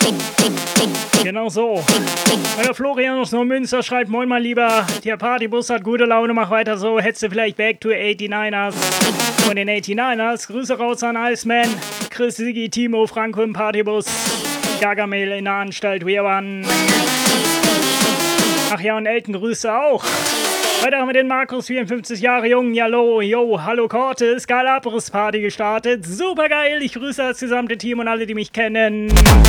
Genau so. Euer Florian aus Neumünster schreibt: Moin mal lieber, der Partybus hat gute Laune, mach weiter so. Hättest du vielleicht Back to 89ers von den 89ers. Grüße raus an Iceman, Chris, Sigi, Timo, Franco im Partybus, Gargamel in der Anstalt, We One. Ach ja, und Elton Grüße auch. Weiter haben wir den Markus, 54 Jahre jung. Hallo, yo, hallo Cortes, geile Abrissparty gestartet. Super geil, ich grüße das gesamte Team und alle, die mich kennen.